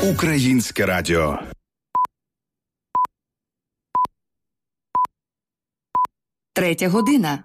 Українське радіо. Третя година.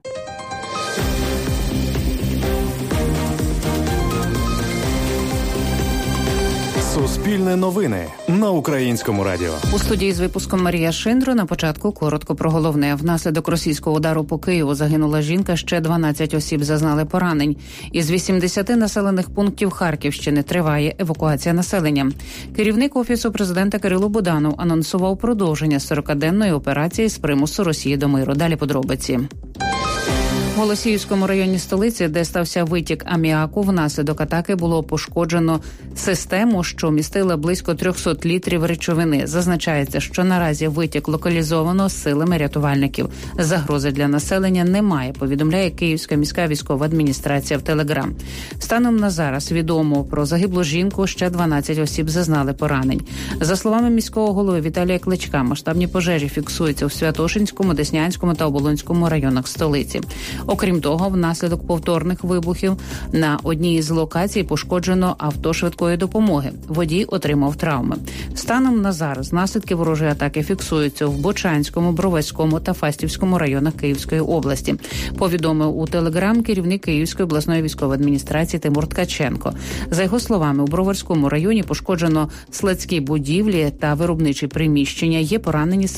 Суспільне новини на Українському радіо. У студії з випуском Марія Шиндро. На початку коротко про головне. Внаслідок російського удару по Києву загинула жінка, ще 12 осіб зазнали поранень. Із 80 населених пунктів Харківщини триває евакуація населення. Керівник Офісу президента Кирило Буданов анонсував продовження 40-денної операції з примусу Росії до миру. Далі подробиці. В Голосіївському районі столиці, де стався витік аміаку, внаслідок атаки було пошкоджено систему, що містила близько 300 літрів речовини. Зазначається, що наразі витік локалізовано силами рятувальників. Загрози для населення немає, повідомляє Київська міська військова адміністрація в Телеграм. Станом на зараз відомо про загиблу жінку, ще 12 осіб зазнали поранень. За словами міського голови Віталія Кличка, масштабні пожежі фіксуються у Святошинському, Деснянському та Оболонському районах столиці. Окрім того, внаслідок повторних вибухів на одній із локацій пошкоджено авто швидкої допомоги. Водій отримав травми. Станом на зараз наслідки ворожої атаки фіксуються в Бочанському, Броварському та Фастівському районах Київської області. Повідомив у Телеграм керівник Київської обласної військової адміністрації Тимур Ткаченко. За його словами, у Броварському районі пошкоджено складські будівлі та виробничі приміщення. Є поранені